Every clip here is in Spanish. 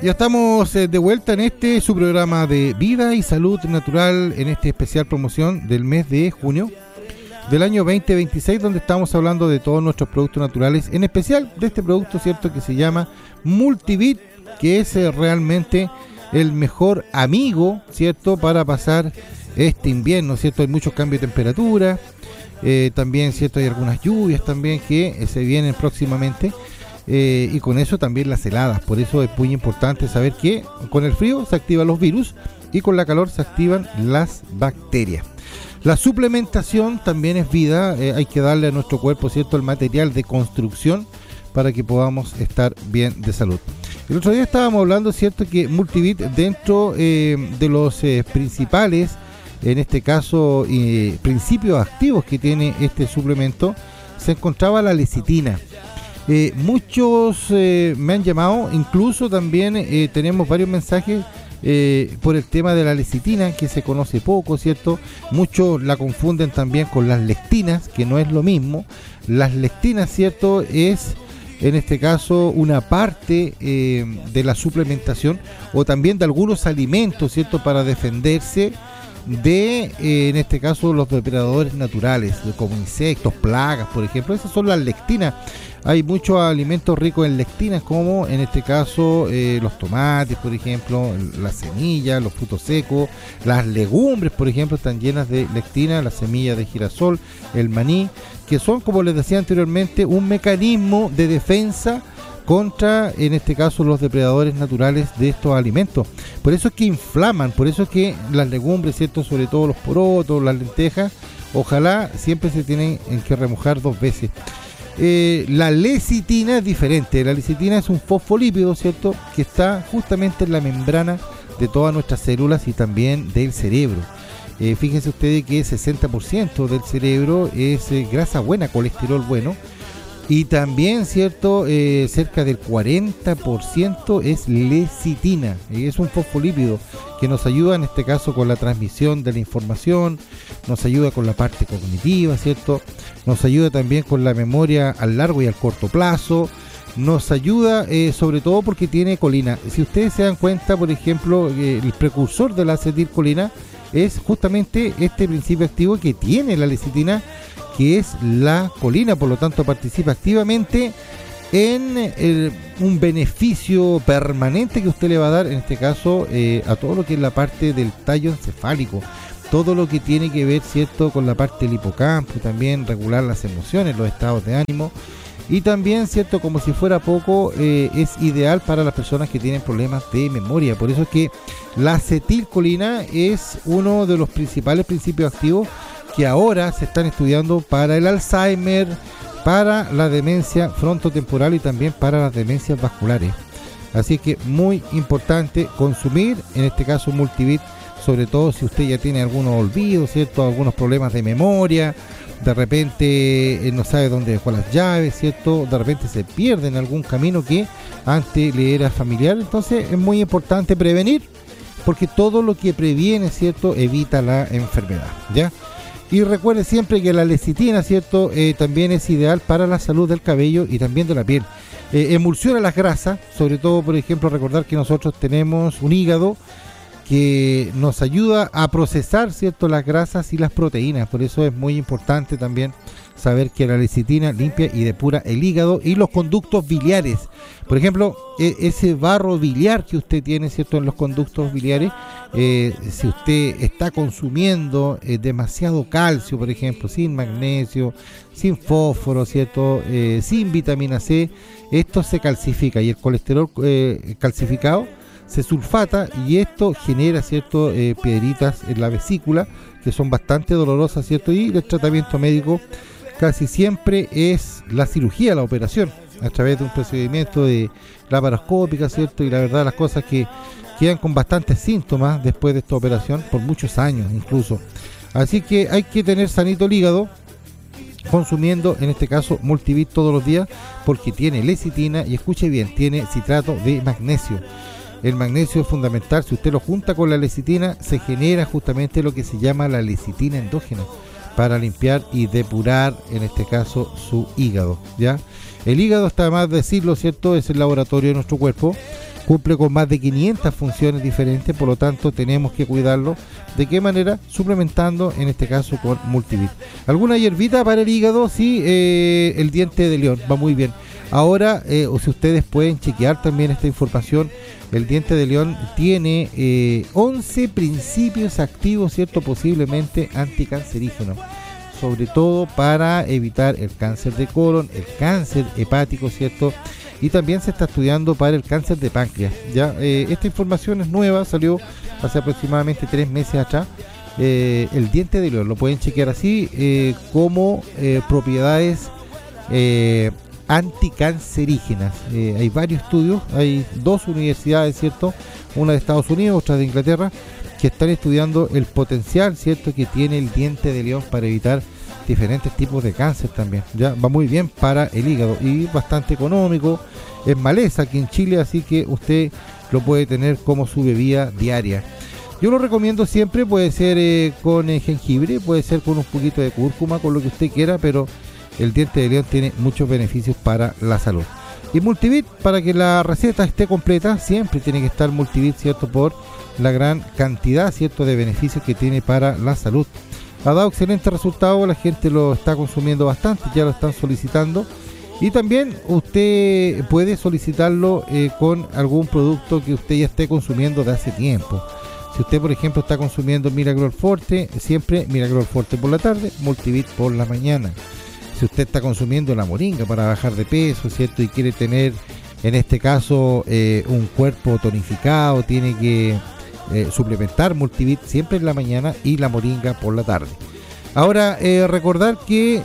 Ya estamos de vuelta en su programa de Vida y Salud Natural, en especial promoción del mes de junio del año 2026, donde estamos hablando de todos nuestros productos naturales, en especial de este producto, ¿cierto?, que se llama Multivit, que es realmente el mejor amigo, ¿cierto?, para pasar este invierno, ¿cierto? Hay muchos cambios de temperatura, también, ¿cierto?, hay algunas lluvias también que se vienen próximamente. Y con eso también las heladas. Por eso es muy importante saber que con el frío se activan los virus y con la calor se activan las bacterias. La suplementación también es vida. Hay que darle a nuestro cuerpo, ¿cierto?, el material de construcción para que podamos estar bien de salud. El otro día estábamos hablando, ¿cierto?, que Multivit, dentro de los principales, en este caso principios activos que tiene este suplemento, se encontraba la lecitina. Muchos me han llamado, incluso también tenemos varios mensajes por el tema de la lecitina, que se conoce poco, ¿cierto? Muchos la confunden también con las lectinas, que no es lo mismo. Las lectinas, ¿cierto?, es en este caso una parte de la suplementación o también de algunos alimentos, ¿cierto?, para defenderse de, en este caso, los depredadores naturales, como insectos, plagas, por ejemplo. Esas son las lectinas. Hay muchos alimentos ricos en lectinas, como en este caso los tomates, por ejemplo, las semillas, los frutos secos, las legumbres, por ejemplo, están llenas de lectina, las semillas de girasol, el maní, que son, como les decía anteriormente, un mecanismo de defensa contra, en este caso, los depredadores naturales de estos alimentos. Por eso es que inflaman, por eso es que las legumbres, ¿cierto?, sobre todo los porotos, las lentejas, ojalá siempre se tienen que remojar 2 veces. La lecitina es diferente. La lecitina es un fosfolípido, ¿cierto?, que está justamente en la membrana de todas nuestras células y también del cerebro. Fíjense ustedes que el 60% del cerebro es grasa buena, colesterol bueno, y también, ¿cierto?, cerca del 40% es lecitina. Es un fosfolípido que nos ayuda en este caso con la transmisión de la información, nos ayuda con la parte cognitiva, ¿cierto?, nos ayuda también con la memoria a largo y al corto plazo, nos ayuda sobre todo porque tiene colina. Si ustedes se dan cuenta, por ejemplo, el precursor de la acetilcolina es justamente este principio activo que tiene la lecitina, que es la colina. Por lo tanto, participa activamente en un beneficio permanente que usted le va a dar, en este caso, a todo lo que es la parte del tallo encefálico, todo lo que tiene que ver, ¿cierto?, con la parte del hipocampo, también regular las emociones, los estados de ánimo, y también, ¿cierto?, como si fuera poco, es ideal para las personas que tienen problemas de memoria. Por eso es que la acetilcolina es uno de los principales principios activos que ahora se están estudiando para el Alzheimer, para la demencia frontotemporal y también para las demencias vasculares. Así que muy importante consumir, en este caso, Multivit, sobre todo si usted ya tiene algunos olvidos, ¿cierto?, algunos problemas de memoria, de repente no sabe dónde dejó las llaves, ¿cierto?, de repente se pierde en algún camino que antes le era familiar. Entonces es muy importante prevenir, porque todo lo que previene, ¿cierto?, evita la enfermedad, ¿ya? Y recuerde siempre que la lecitina, ¿cierto?, también es ideal para la salud del cabello y también de la piel. Emulsiona las grasas, sobre todo, por ejemplo, recordar que nosotros tenemos un hígado que nos ayuda a procesar, ¿cierto?, las grasas y las proteínas. Por eso es muy importante también saber que la lecitina limpia y depura el hígado y los conductos biliares. Por ejemplo, ese barro biliar que usted tiene, ¿cierto?, en los conductos biliares, si usted está consumiendo demasiado calcio, por ejemplo, sin magnesio, sin fósforo, ¿cierto?, sin vitamina C, esto se calcifica, y el colesterol calcificado se sulfata, y esto genera, ¿cierto?, piedritas en la vesícula que son bastante dolorosas, ¿cierto? Y el tratamiento médico casi siempre es la cirugía, la operación, a través de un procedimiento de laparoscópica, ¿cierto? Y la verdad, las cosas que quedan con bastantes síntomas después de esta operación, por muchos años incluso. Así que hay que tener sanito el hígado, consumiendo, en este caso, Multivit todos los días, porque tiene lecitina y, escuche bien, tiene citrato de magnesio. El magnesio es fundamental. Si usted lo junta con la lecitina, se genera justamente lo que se llama la lecitina endógena para limpiar y depurar, en este caso, su hígado, ¿ya? El hígado, está de más decirlo, ¿cierto?, es el laboratorio de nuestro cuerpo, cumple con más de 500 funciones diferentes, por lo tanto tenemos que cuidarlo. ¿De qué manera? Suplementando, en este caso con Multivit. ¿Alguna hierbita para el hígado? Sí, el diente de león, va muy bien. Ahora, o si ustedes pueden chequear también esta información, el diente de león tiene 11 principios activos, ¿cierto? Posiblemente anticancerígenos, sobre todo para evitar el cáncer de colon, el cáncer hepático, ¿cierto? Y también se está estudiando para el cáncer de páncreas. Ya, esta información es nueva, salió hace aproximadamente 3 meses atrás. El diente de león lo pueden chequear así, como propiedades anticancerígenas. Hay varios estudios, hay 2 universidades, ¿cierto? Una de Estados Unidos, otra de Inglaterra, que están estudiando el potencial, ¿cierto?, que tiene el diente de león para evitar diferentes tipos de cáncer también. Ya va muy bien para el hígado y bastante económico. Es maleza aquí en Chile, así que usted lo puede tener como su bebida diaria. Yo lo recomiendo siempre, puede ser con jengibre, puede ser con un poquito de cúrcuma, con lo que usted quiera, pero el diente de león tiene muchos beneficios para la salud. Y Multivit, para que la receta esté completa, siempre tiene que estar Multivit, ¿cierto?, por la gran cantidad, ¿cierto?, de beneficios que tiene para la salud. Ha dado excelentes resultados, la gente lo está consumiendo bastante, ya lo están solicitando. Y también usted puede solicitarlo con algún producto que usted ya esté consumiendo de hace tiempo. Si usted, por ejemplo, está consumiendo Miracle Forte, siempre Miracle Forte por la tarde, Multivit por la mañana. Si usted está consumiendo la moringa para bajar de peso, ¿cierto?, y quiere tener, en este caso, un cuerpo tonificado, tiene que suplementar Multivit siempre en la mañana y la moringa por la tarde. Ahora, recordar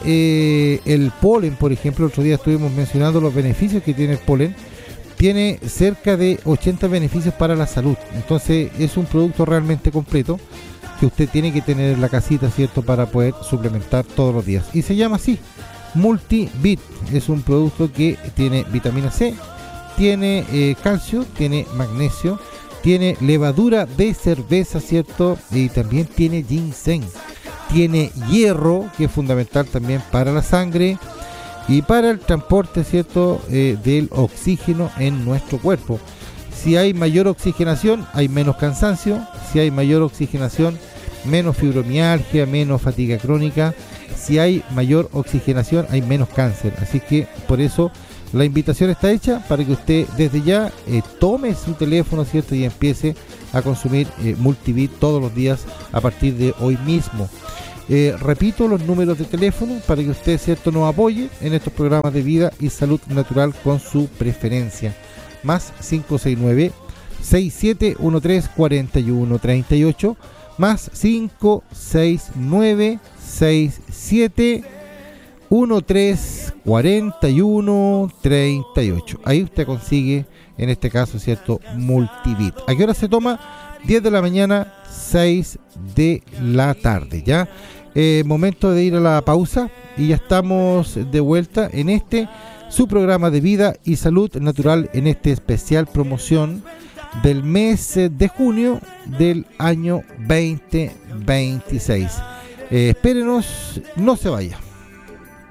que el polen, por ejemplo, el otro día estuvimos mencionando los beneficios que tiene el polen. Tiene cerca de 80 beneficios para la salud. Entonces es un producto realmente completo que usted tiene que tener en la casita, ¿cierto?, para poder suplementar todos los días. Y se llama así, Multivit. Es un producto que tiene vitamina C, tiene calcio, tiene magnesio, tiene levadura de cerveza, ¿cierto?, y también tiene ginseng. Tiene hierro, que es fundamental también para la sangre y para el transporte, ¿cierto?, del oxígeno en nuestro cuerpo. Si hay mayor oxigenación, hay menos cansancio. Si hay mayor oxigenación, menos fibromialgia, menos fatiga crónica. Si hay mayor oxigenación, hay menos cáncer. Así que por eso la invitación está hecha para que usted desde ya tome su teléfono, ¿cierto?, y empiece a consumir Multivit todos los días a partir de hoy mismo. Repito los números de teléfono para que usted, ¿cierto?, nos apoye en estos programas de vida y salud natural con su preferencia. Más 569-6713-4138, más 569-6713-4138. Ahí usted consigue, en este caso, ¿cierto?, Multivit. ¿A qué hora se toma? 10 de la mañana, 6 de la tarde, ¿ya? Momento de ir a la pausa y ya estamos de vuelta en su programa de vida y salud natural, en este especial promoción del mes de junio del año 2026. Espérenos, no se vaya.